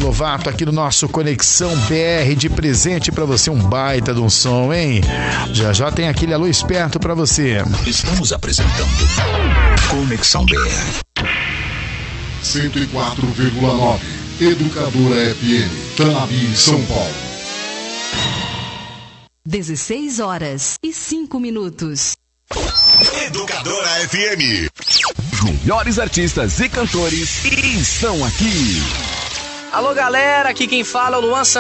Lovato aqui no nosso Conexão BR, de presente pra você, um baita de um som, hein? Já já tem aquele alô esperto pra você. Estamos apresentando Conexão BR 104,9 Educadora FM, Tanabi, São Paulo. 16h05. Educadora FM. Os melhores artistas e cantores estão aqui. Alô, galera, aqui quem fala é o Luan